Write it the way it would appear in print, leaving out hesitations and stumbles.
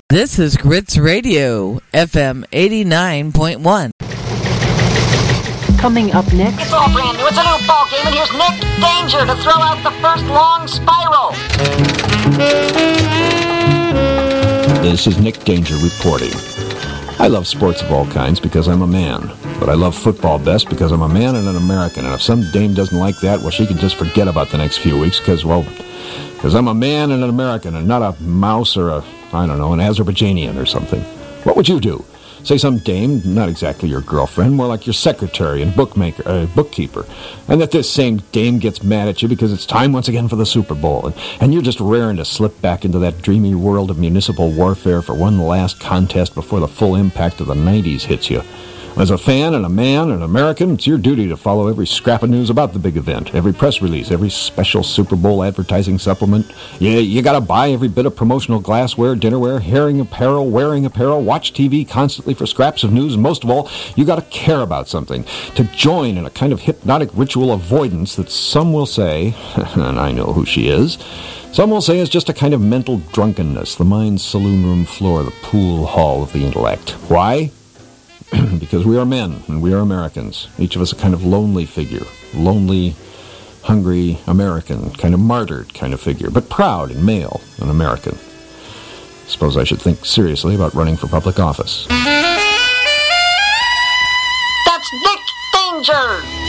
This is Grits Radio, FM 89.1. Coming up next. It's all brand new. It's a new ball game, and here's Nick Danger to throw out the first long spiral. This is Nick Danger reporting. I love sports of all kinds because I'm a man. But I love football best because I'm a man and an American. And if some dame doesn't like that, well, she can just forget about the next few weeks because I'm a man and an American and not a mouse or an Azerbaijanian or something. What would you do? Say some dame, not exactly your girlfriend, more like your secretary and bookkeeper, and that this same dame gets mad at you because it's time once again for the Super Bowl, and you're just raring to slip back into that dreamy world of municipal warfare for one last contest before the full impact of the 90s hits you. As a fan and a man and an American, it's your duty to follow every scrap of news about the big event, every press release, every special Super Bowl advertising supplement. You gotta buy every bit of promotional glassware, dinnerware, wearing apparel, watch TV constantly for scraps of news, and most of all, you gotta care about something, to join in a kind of hypnotic ritual avoidance that some will say, and I know who she is, some will say is just a kind of mental drunkenness, the mind's saloon room floor, the pool hall of the intellect. Why? Because we are men, and we are Americans. Each of us a kind of lonely figure. Lonely, hungry American, kind of martyred kind of figure, but proud and male and American. Suppose I should think seriously about running for public office. That's Nick Danger!